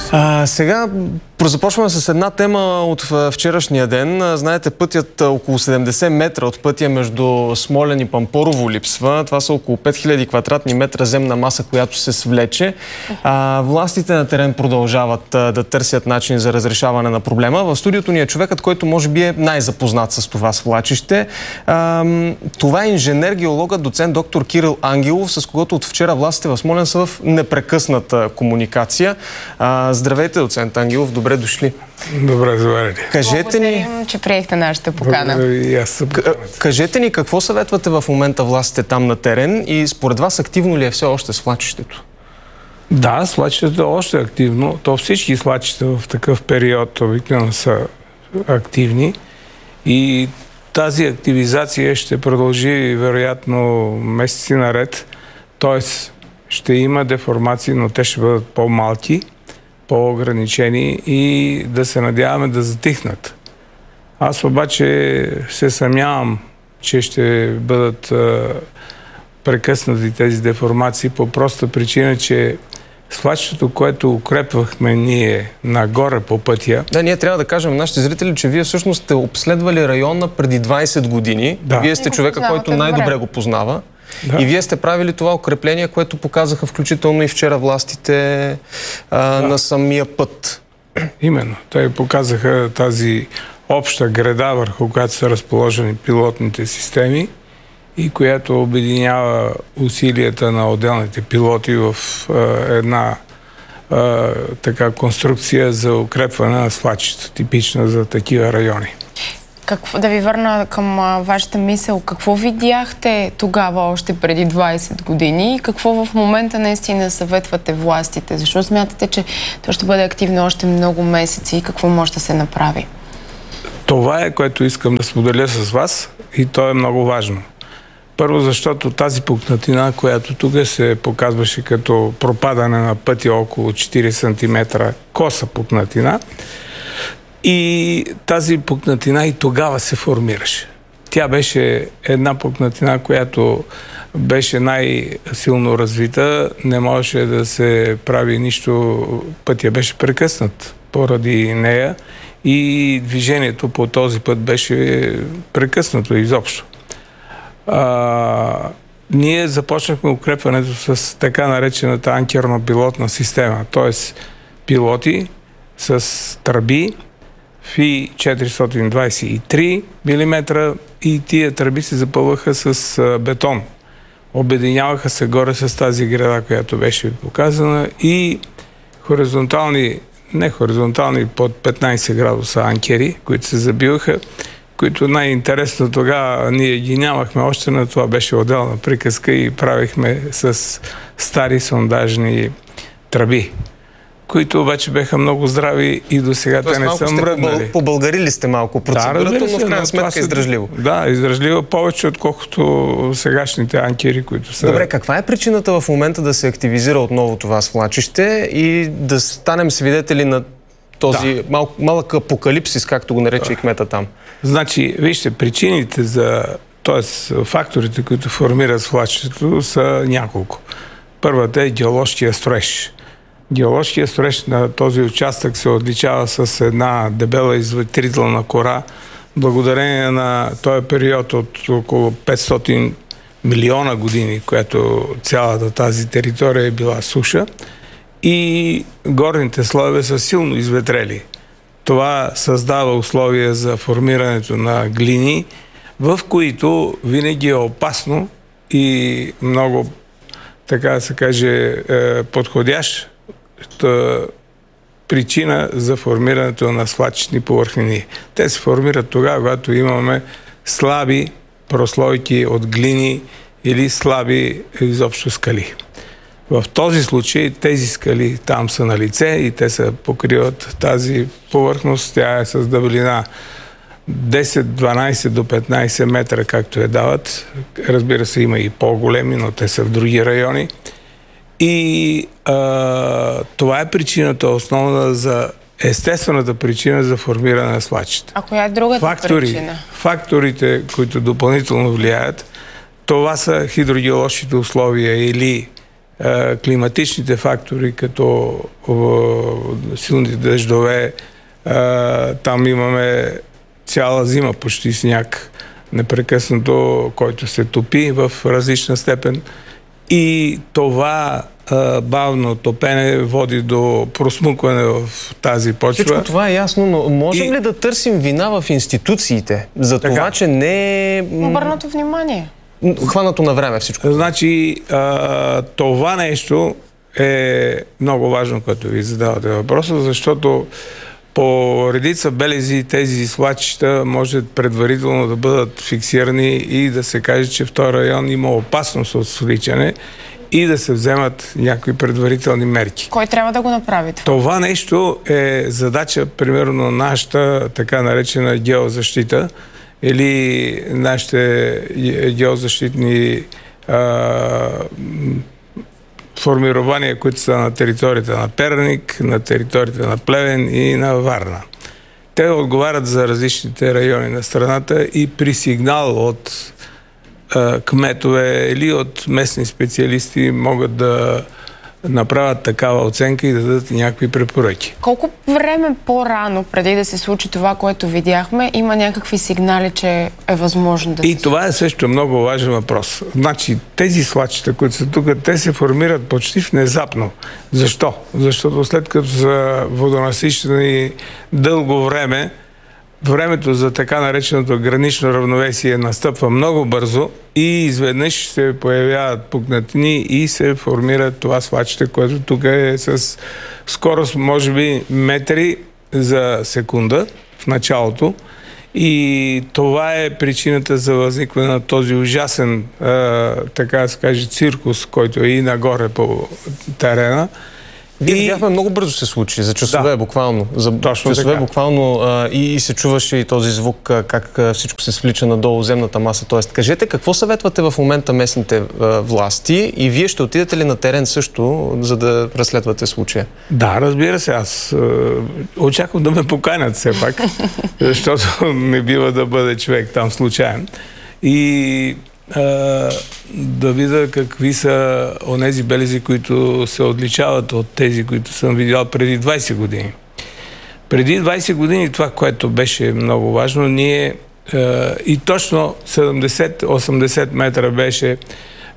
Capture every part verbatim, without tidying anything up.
А, сега започваме с една тема от вчерашния ден. Знаете, пътят около седемдесет метра от пътя между Смолян и Пампорово липсва. Това са около пет хиляди квадратни метра земна маса, която се свлече. А, властите на терен продължават а, да търсят начин за разрешаване на проблема. В студиото ни е човекът, който може би е най-запознат с това свлачище. А, това е инженер-геологът, доцент доктор Кирил Ангелов, с когото от вчера властите в Смолян са в непрекъсната комуникация. А, здравейте, доцент Ангелов, добре дошли. Добре, заварили. Кажете ни, че приехте нашата покана. И аз съм Кажете ни, какво съветвате в момента властите там на терен и според вас активно ли е все още свлачището? Да, свлачището е още активно. То всички свлачища в такъв период обикновено са активни и тази активизация ще продължи вероятно месеци наред. Тоест ще има деформации, но те ще бъдат по-малки, по-ограничени и да се надяваме да затихнат. Аз обаче се съмнявам, че ще бъдат а, прекъснати тези деформации по проста причина, че свлачището, което укрепвахме ние нагоре по пътя... Да, ние трябва да кажем на нашите зрители, че вие всъщност сте обследвали района преди двайсет години. Да. Вие сте човека, който най-добре го познава. Да. И вие сте правили това укрепление, което показаха включително и вчера властите а, да. на самия път. Именно. Те показаха тази обща града, върху която са разположени пилотните системи и която обединява усилията на отделните пилоти в а, една а, така конструкция за укрепване на свлачища, типична за такива райони. Какво, да ви върна към а, вашата мисъл. Какво видяхте тогава, още преди двайсет години и какво в момента наистина съветвате властите? Защо смятате, че то ще бъде активно още много месеци и какво може да се направи? Това е, което искам да споделя с вас и то е много важно. Първо, защото тази пукнатина, която тук се показваше като пропадане на пътя около четири сантиметра коса пукнатина, и тази пукнатина и тогава се формираше. Тя беше една пукнатина, която беше най-силно развита, не можеше да се прави нищо, пътя беше прекъснат поради нея и движението по този път беше прекъснато изобщо. А, ние започнахме укрепването с така наречената анкерно-пилотна система, т.е. пилоти с тръби Фи четиристотин двайсет и три милиметра и тия тръби се запълваха с а, бетон. Обединяваха се горе с тази града, която беше показана и хоризонтални, не хоризонтални, под петнайсет градуса анкери, които се забиваха, които най-интересно тогава ние ги нямахме още, но това беше отделна приказка и правихме с стари сондажни тръби, които обаче беха много здрави и до сега те не са мръднали. Побългарили сте малко процедурата, да, но в крайна сметка издръжливо. Да, издръжливо повече, отколкото сегашните анкери, които са... Добре, каква е причината в момента да се активизира отново това свлачище и да станем свидетели на този да. мал, малък апокалипсис, както го нарече и кмета там? Значи, вижте, причините за... т.е. факторите, които формират свлачището, са няколко. Първата е геоложкия строеж. Геоложкият строеж на този участък се отличава с една дебела изветрителна кора, благодарение на този период от около петстотин милиона години, която цялата тази територия е била суша и горните слоеве са силно изветрели. Това създава условия за формирането на глини, в които винаги е опасно и много, така да се каже, подходящ причина за формирането на свлачищни повърхнини. Те се формират тогава, когато имаме слаби прослойки от глини или слаби изобщо скали. В този случай тези скали там са на лице и те се покриват тази повърхност. Тя е с дебелина десет, дванайсет до петнайсет метра, както я дават. Разбира се, има и по-големи, но те са в други райони. И а, това е причината основна за естествената причина за формиране на свлачища. А коя е другата Фактори, причина? Факторите, които допълнително влияят, това са хидрогеоложките условия или е, климатичните фактори, като е, силните дъждове, е, там имаме цяла зима почти сняг, непрекъснато, който се топи в различна степен. И това а, бавно топене води до просмукване в тази почва. Всичко това е ясно, но можем и... ли да търсим вина в институциите за така, това, че не е... Обърнато внимание. Хванато на време всичко. Значи, а, това нещо е много важно, като ви задавате въпроса, защото по редица белези тези свлачища може предварително да бъдат фиксирани и да се каже, че в този район има опасност от свличане и да се вземат някакви предварителни мерки. Кой трябва да го направи това? Това нещо е задача, примерно, нашата така наречена геозащита или нашите геозащитни а, формирования, които са на територията на Перник, на територията на Плевен и на Варна. Те отговарят за различните райони на страната и при сигнал от а, кметове или от местни специалисти могат да направят такава оценка и да дадат някакви препоръки. Колко време по-рано, преди да се случи това, което видяхме, има някакви сигнали, че е възможно да се... И това е също много важен въпрос. Значи, тези свлачища, които са тук, те се формират почти внезапно. Защо? Защото след като са водонасищени дълго време, времето за така нареченото гранично равновесие настъпва много бързо и изведнъж се появяват пукнатини и се формира това свлачище, което тук е с скорост, може би, метри за секунда в началото. И това е причината за възникване на този ужасен, а, така да се каже, циркус, който е и нагоре по терена. Вие и... видяхме, много бързо се случи, за часове да. буквално. За Точно часове така. буквално а, и, и се чуваше и този звук, а, как а, всичко се свлича надолу земната маса. Тоест, кажете, какво съветвате в момента местните а, власти и вие ще отидете ли на терен също, за да разследвате случая? Да, разбира се, аз е, очаквам да ме поканят все пак, защото не бива да бъде човек там случайен. И е, да видя какви са онези белези, които се отличават от тези, които съм видял преди двайсет години. Преди двайсет години това, което беше много важно, ние е, и точно седемдесет-осемдесет метра беше е,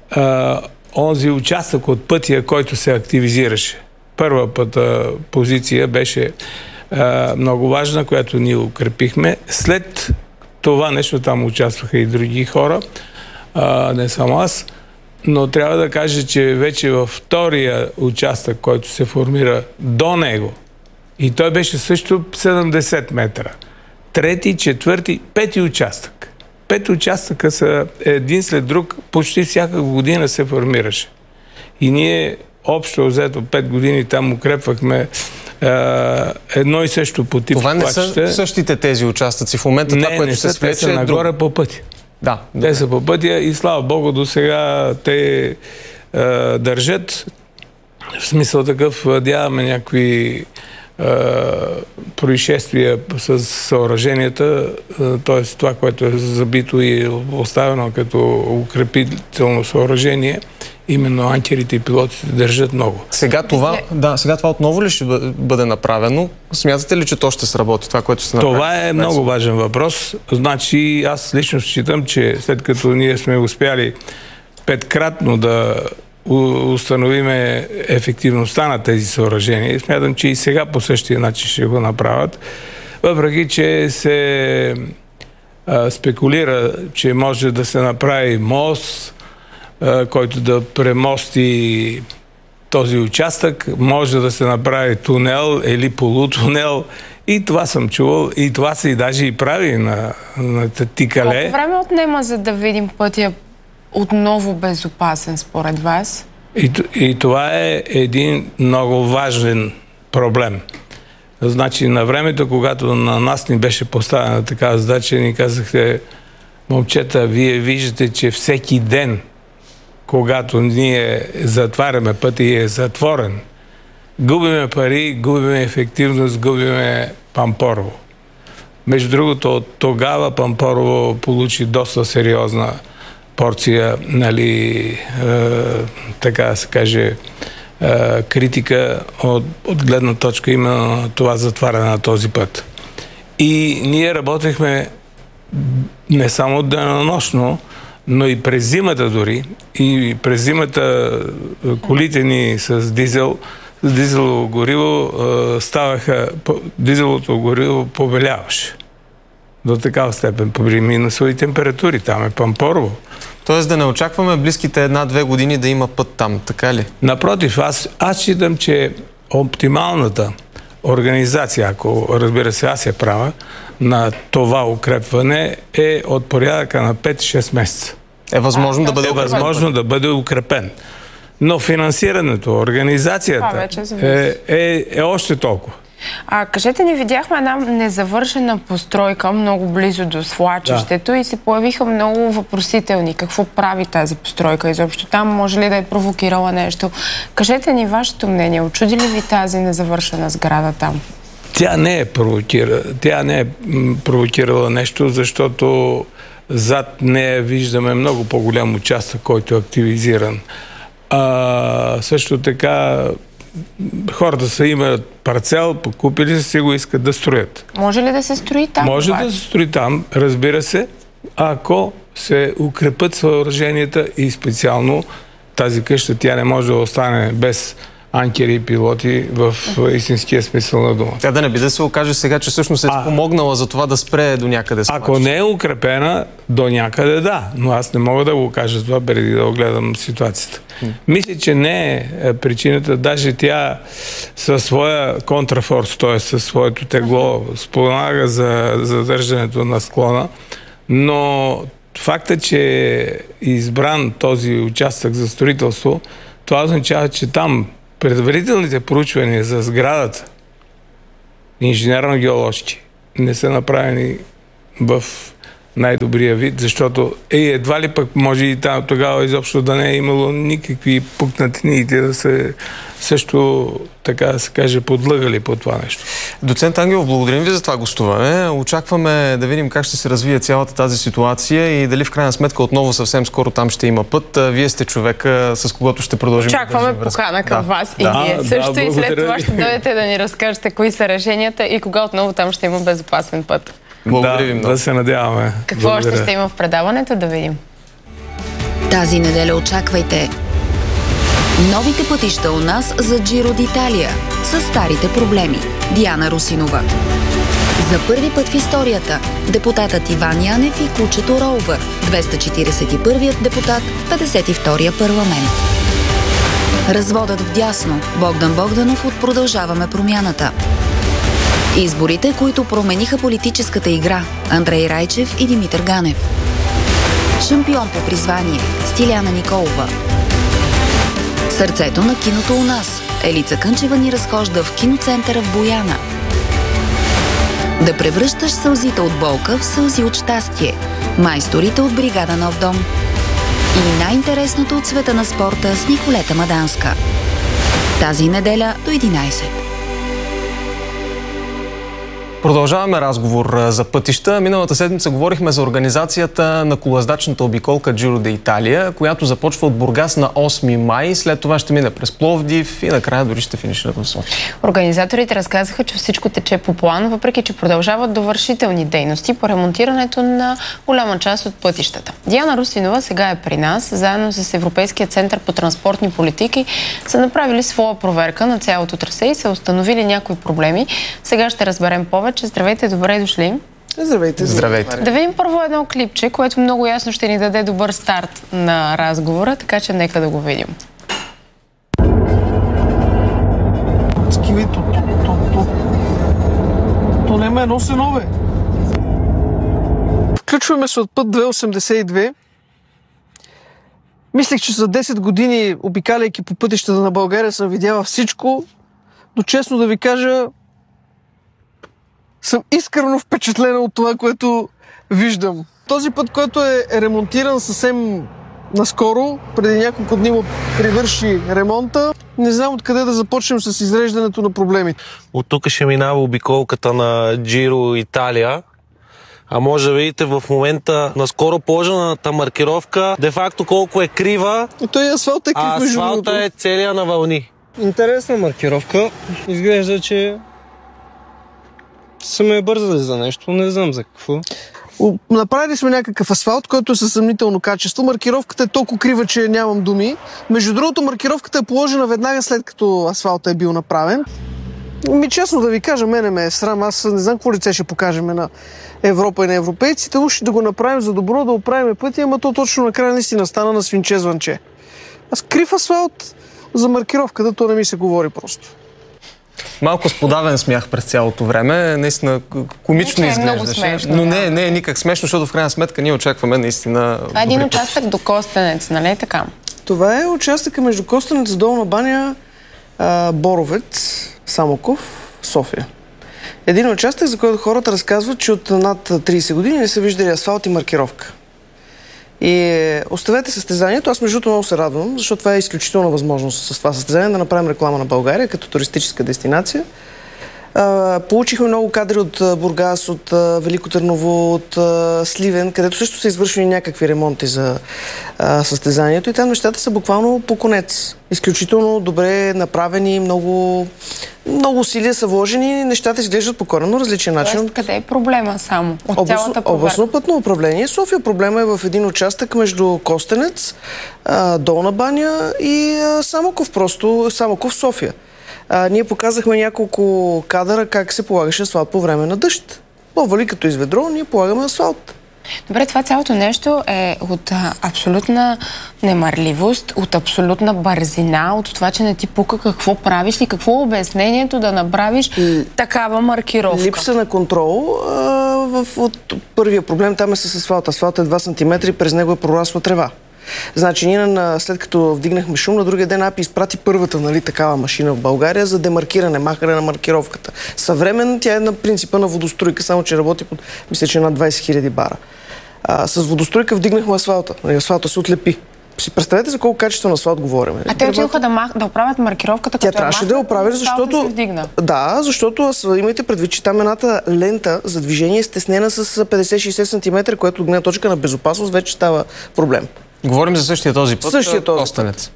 онзи участък от пътя, който се активизираше. Първа пъта позиция беше а, много важна, която ние укрепихме. След това нещо там участваха и други хора, а, не само аз, но трябва да кажа, че вече във втория участък, който се формира до него, и той беше също седемдесет метра. Трети, четвърти, пети участък. Пет участъка са един след друг, почти всяка година се формираше. И ние общо взето пет години там укрепвахме е, едно и също по тип. Това не плачета. са същите тези участъци. В момента не, това, което не се са, те са е нагоре друг... по пътя. Да. Те добре. са по пътя и слава Богу до сега те е, държат. В смисъл такъв, надяваме някакви е, происшествия с съоръженията, т.е. това, което е забито и оставено като укрепително съоръжение, именно анкерите и пилотите държат много. Сега това, да, сега това отново ли ще бъде направено? Смятате ли, че то ще сработи, това, което се направи? Това е много важен въпрос. Значи аз лично считам, че след като ние сме успяли петкратно да установиме ефективността на тези съоръжения, смятам, че и сега по същия начин ще го направят. Въпреки че се а, спекулира, че може да се направи мост, а, който да премости този участък, може да се направи тунел или полутунел. И това съм чувал, и това се и даже и прави на, на Тикале. Колко време отнема, за да видим пътя отново безопасен, според вас? И, и това е един много важен проблем. Значи, на времето, когато на нас ни беше поставена такава задача, ни казахте: момчета, вие виждате, че всеки ден, когато ние затваряме пътя и е затворен, губиме пари, губиме ефективност, губиме Пампорово. Между другото, от тогава Пампорово получи доста сериозна порция, нали, е, така да се каже, е, критика от, от гледна точка има на това затваряне на този път. И ние работехме не само денонощно, но и през зимата дори. И през зимата колите ни с дизел, с дизелово гориво ставаха, дизеловото гориво побеляваше. До такава степен при минусови температури. Там е Пампорово. Тоест да не очакваме близките една-две години да има път там, така ли? Напротив, аз, аз считам, че оптималната организация, ако разбира се аз я правя, на това укрепване е от порядъка на пет-шест месеца. Е възможно а, да бъде е укрепен. възможно да бъде укрепен. Но финансирането, организацията е, е, е още толкова. А, кажете ни, видяхме една незавършена постройка много близо до свлачището, да, и се появиха много въпросителни. Какво прави тази постройка изобщо там? Може ли да е провокирала нещо? Кажете ни вашето мнение. Очуди ли ви тази незавършена сграда там? Тя не е провокира, тя не е провокирала нещо, защото зад нея виждаме много по-голям участък, който е активизиран. А, също така хората са имат парцел, покупили са си го, искат да строят. Може ли да се строи там? Може да се строи там, разбира се, ако се укрепят съоръженията и специално тази къща, тя не може да остане без анкери и пилоти в истинския смисъл на дума. Тя да не би да се окаже сега, че всъщност е а, помогнала за това да спре до някъде свлачище. Ако не е укрепена, до някъде да, но аз не мога да го кажа това преди да огледам ситуацията. М. Мисля, че не е причината, даже тя със своя контрафорс, т.е. със своето тегло, спомага за задържането на склона, но факта, че е избран този участък за строителство, това означава, че там предварителните проучвания за сградата, инженерно-геоложки, не са направени в най-добрия вид, защото е, едва ли пък може и там тогава изобщо да не е имало никакви пукнатини и да се също, така да се каже, подлъгали по това нещо. Доцент Ангелов, благодарим ви за това гостуване. Очакваме да видим как ще се развие цялата тази ситуация и дали в крайна сметка отново съвсем скоро там ще има път. Вие сте човека, с когото ще продължим. Очакваме да покана към да. вас и да. вие. Да, също да, и след това ще дойдете да ни разкажете кои са решенията и кога отново там ще има безопасен път. Благодаря ви много. Да се надяваме. Какво Благодаря. още ще има в предаването, да видим. Тази неделя очаквайте новите пътища у нас за Джиро д'Италия с старите проблеми. Диана Русинова. За първи път в историята депутатът Иван Янев и кучето Роувър, двеста четиридесет и първият депутат в петдесет и втория парламент. Разводът вдясно. Богдан Богданов от Продължаваме промяната. Изборите, които промениха политическата игра. Андрей Райчев и Димитър Ганев. Шампион по призвание. Стиляна Николова. Сърцето на киното у нас. Елица Кънчева ни разхожда в киноцентъра в Бояна. Да превръщаш сълзите от болка в сълзи от щастие. Майсторите от бригада Нов дом. И най-интересното от света на спорта с Николета Маданска. Тази неделя до единайсет. Продължаваме разговор за пътища. Миналата седмица говорихме за организацията на колоездачната обиколка Джиро д'Италия, която започва от Бургас на осми май. След това ще мине през Пловдив и накрая дори ще финишират в София. Организаторите разказаха, че всичко тече по план, въпреки че продължават довършителни дейности по ремонтирането на голяма част от пътищата. Диана Русинова сега е при нас. Заедно с Европейския център по транспортни политики са направили своя проверка на цялото трасе и са установили някои проблеми. Сега ще разберем повече. Здравейте, добре дошли. Здравейте. Здравейте. Да видим първо едно клипче, което много ясно ще ни даде добър старт на разговора, така че нека да го видим. Скиви, то, то, то, то, то нема едно сенове. Включваме се от път две осемдесет и две. Мислех, че за десет години, обикаляйки по пътищата на България, съм видяла всичко, но честно да ви кажа, съм искрено впечатлена от това, което виждам. Този път, който е ремонтиран съвсем наскоро, преди няколко дни му привърши ремонта, не знам откъде да започнем с изреждането на проблемите. От тук ще минава обиколката на Джиро Италия. А може да видите в момента наскоро положената маркировка, де-факто колко е крива, И той асфалт е крив, а между асфалта другото. е целия на вълни. Интересна маркировка. Изглежда, че са ме бързали за нещо. Не знам за какво. О, Направили сме някакъв асфалт, който е със съмнително качество. Маркировката е толкова крива, че нямам думи. Между другото, маркировката е положена веднага след като асфалтът е бил направен. Ми честно да ви кажа, мене ме е срам. Аз не знам какво лице ще покажем на Европа и на европейците. Уж да го направим за добро, да оправим пътя, ама то точно накрая наистина стана на свинче звънче. Аз крив асфалт за маркировката, то не ми се говори просто. Малко с подавен смях през цялото време. Наистина комично Не, че е много изглеждаше. смешно, но да. не, не е никак смешно, защото в крайна сметка ние очакваме наистина... Това е един добри участък до Костенец, нали така? Това е участъка между Костенец, Долна баня, а, Боровец, Самоков, София. Един участък, за който хората разказват, че от над трийсет години не са виждали асфалт и маркировка. И оставете състезанието. Аз между другото много се радвам, защото това е изключителна възможност с това състезание да направим реклама на България като туристическа дестинация. А, получихме много кадри от а, Бургас, от а, Велико Търново, от а, Сливен, където също са извършени някакви ремонти за а, състезанието и там нещата са буквално по конец. Изключително добре направени, много, много усилия са вложени, нещата изглеждат по коренно различен начин. Тоест, къде е проблема само? От Областно, цялата проверка? областно пътно управление. София проблема е в един участък между Костенец, а, Долна баня и а, Самоков, просто Самоков, София. А, ние показахме няколко кадъра как се полагаше асфалт по време на дъжд. По-вали като из ведро, ние полагаме асфалт. Добре, това цялото нещо е от а, абсолютна немарливост, от абсолютна бързина, от това, че не ти пука какво правиш и какво е обяснението да направиш такава маркировка. Липса на контрол. А, в, от първия проблем там е с асфалт. Асфалт е два сантиметра и през него е прорасла трева. Значи ние на, след като вдигнахме шум, на другия ден АПИ изпрати първата, нали, такава машина в България за демаркиране, махане на маркировката. Съвременна, тя е на принципа на водостройка, само че работи под, мисля, че над двайсет хиляди бара. А, с водостройка вдигнахме асфалта. Нали, асфалта се отлепи. Си представете за колко качествен асфалт говорим. А те отидоха да, мах, да оправят маркировката, Тя като трябваше да я оправи, защото... Да, защото аз, имайте предвид, че там едната лента за движение е стеснена с петдесет-шейсет сантиметра, което от гледна точка на безопасност вече става проблем. Говорим за същия този път. Същия този Костенец.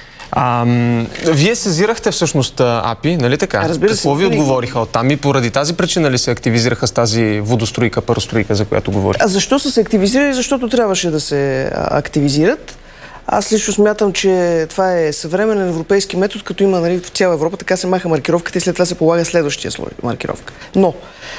Ам, вие сезирахте всъщност АПИ, нали така? Разбира се. Какво ви отговориха оттам и поради тази причина ли се активизираха с тази водостройка, паростройка, за която говорих? А защо са се активизирали? Защото трябваше да се активизират. Аз лично смятам, че това е съвременен европейски метод, като има, нали, в цяла Европа, така се маха маркировката и след това се полага следващия слой маркировка. Но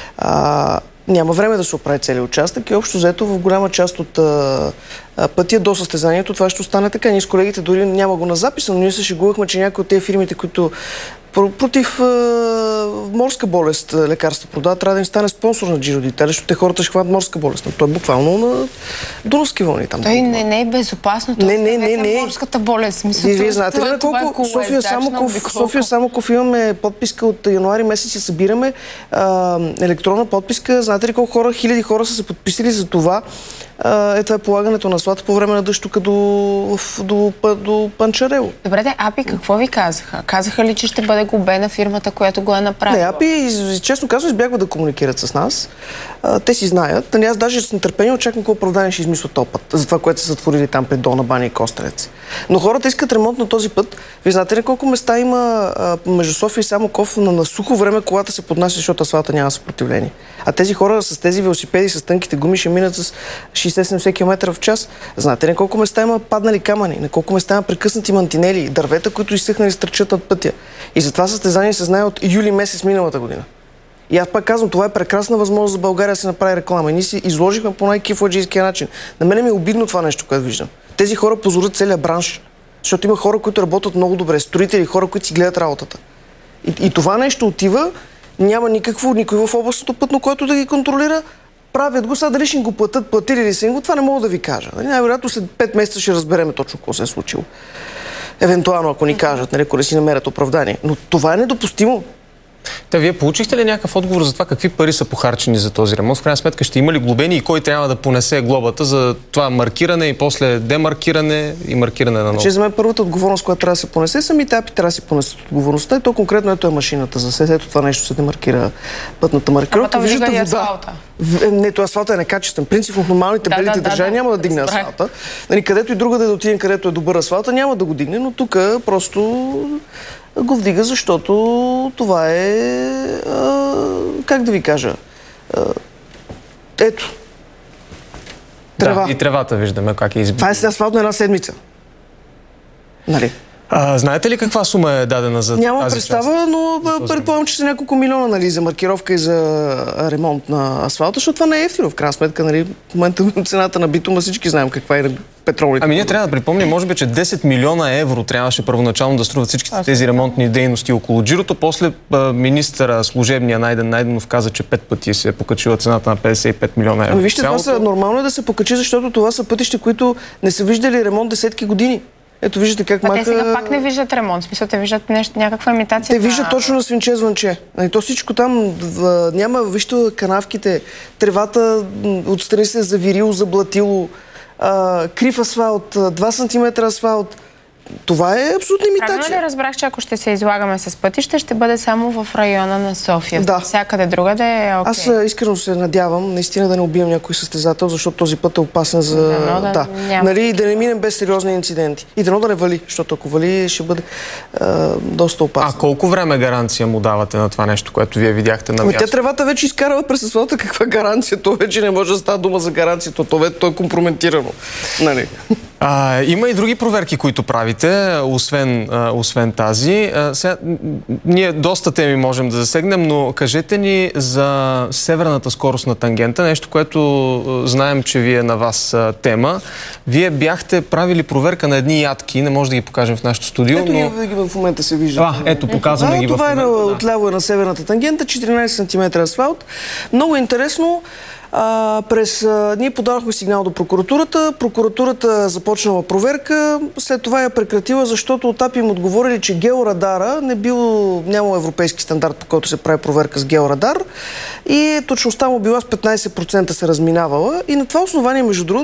а, няма време да се оправи целият участък и общо взето в голяма част от а, а, пътя до състезанието това ще остане така. Ние с колегите дори няма го на запис, но ние се шегувахме, че някои от тези фирмите, които против а, морска болест лекарства продават, трябва да им стане спонсор на Джиро d'Italia, защото те хората ще хванат морска болест. Но той е буквално на Дунавски вълни там. Той не, не е безопасно. Не, не, не, не. Морската болест. Мисля, Вие знаете ли на колко е София Самоков, София Самоков имаме подписка от януари месец и събираме а, електронна подписка. Знаете ли колко хора, хиляди хора са се подписали за това? Е, това е полагането на асфалт по време на дъжд тук до, до, до, до Панчарело. Добре, де, АПИ какво ви казаха? Казаха ли, че ще бъде глобена фирмата, която го е направила? Не, АПИ, честно казвам, избягва да комуникират с нас. А, те си знаят. Нали, аз даже с нетърпение очаквам какво оправдание ще измислят този път, за това, което са затворили там пред Долна баня и Костенец. Но хората искат ремонт на този път. Вие знаете ли колко места има а, между София и Самоков на, на сухо време колата се поднася, защото асфалта няма съпротивление. А тези хора с тези велосипеди, с тънките гуми ще минат с шейсет-седемдесет километра в час. Знаете ли колко места има паднали камъни, на колко места има прекъснати мантинели, дървета, които изсъхнали стърчат над пътя. И затова състезание се знае от юли месец миналата година. И аз пак казвам, това е прекрасна възможност за България да се направи реклама. И ние си изложихме по най-кифладжийския начин. На мен ми е обидно това нещо, което виждам. Тези хора позорят целия бранш. Защото има хора, които работят много добре, строители, хора, които си гледат работата. И, и това нещо отива, няма никакво, никой в областното пътно, който да ги контролира. Правят го, сега дали ще го платят, платили ли са им го, това не мога да ви кажа. Най-вероятно след пет месеца ще разбереме точно какво се е случило. Евентуално, ако ни кажат, нали, ако не си намерят оправдание. Но това е недопустимо. Та вие получихте ли някакъв отговор за това какви пари са похарчени за този ремонт? В крайна сметка ще има ли глобени и кой трябва да понесе глобата за това маркиране и после демаркиране и маркиране на ново? Че за мен първата отговорност, която трябва да се понесе, самите апи трябва да си понесат отговорността и то конкретно ето е машината. За се, ето това нещо се демаркира пътната маркировка. Ама виждате асфалта. Не, то асфалта е некачествен. Принципно в нормалните да, белите да, държави да, няма да, да дигне разбрах. асфалта. Нали, където и друга да отидем, където е добър асфалта, няма да го дигне, но тук просто го вдига, защото това е... А, как да ви кажа? А, ето. Трева. Да, и тревата виждаме как е избита. Това е с асфалт на една седмица. Нали? А, знаете ли каква сума е дадена за Нямам тази представа, част? но предполагам, че са няколко милиона, нали, за маркировка и за ремонт на асфалта, защото това не е ефтино в крайна сметка, нали. В момента цената на битума всички знаем каква е на петролите. Ами ние трябва да припомним, може би, че десет милиона евро трябваше първоначално да струват всичките тези ремонтни дейности около Джирото. После а, министъра, служебния Найден Найденов каза, че пет пъти се е покачила цената на петдесет и пет милиона евро. Ами вижте, това са, нормално е да се покачи, защото това са пътища, които не са виждали ремонт десетки години. Ето виждате как а маха... те сега пак не виждат ремонт. В смисъл, те виждат нещо, някаква имитация. Те виждат на... точно на свинче звънче. Нали, то всичко там в, няма, вижте канавките, тревата отстрани се е завирило, заблатило, а, крив асфалт, два сантиметра асфалт. Това е абсолютна имитация. Правилно ли разбрах, че ако ще се излагаме с пътища, ще бъде само в района на София? Да. Всякъде другаде е окей. Аз а, искрено се надявам наистина да не убием някой състезател, защото този път е опасен за... Да, да, да. няма. Нали, да не минем без сериозни инциденти. И дано да не вали, защото ако вали, ще бъде а, доста опасно. А колко време гаранция му давате на това нещо, което вие видяхте на място? Тя тревата вече изкарала през асфалта. Каква гаранция? То вече не може да става дума за гаранция. То, то, то е компрометирано. Нали? А, има и други проверки, които правите, освен, а, освен тази. А, сега, ние доста теми можем да засегнем, но кажете ни за северната скорост на тангента, нещо, което а, знаем, че ви е на вас а, тема. Вие бяхте правили проверка на едни ядки, не може да ги покажем в нашото студио, ето но... ги в момента се вижда. А, ето, показваме а, ги в това момента. Това е на, да. отляво е на северната тангента, четиринайсет сантиметра асфалт. Много интересно. А, през, а, ние подавахме сигнал до прокуратурата. Прокуратурата започнала проверка, след това я прекратила, защото от АПИ им отговорили, че георадара не бил, нямал европейски стандарт, по който се прави проверка с георадар и точността му била с петнайсет процента се разминавала. И на това основание, между другото,